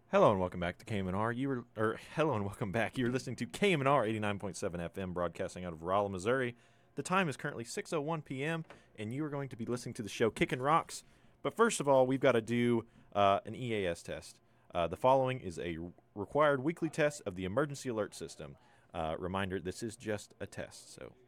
Hello and welcome back to KMNR. Hello and welcome back. You're listening to KMNR 89.7 FM, broadcasting out of Rolla, Missouri. The time is currently 6:01 p.m., and you are going to be listening to the show Kickin' Rocks. But first of all, we've got to do an EAS test. The following is a required weekly test of the emergency alert system. Reminder: this is just a test, so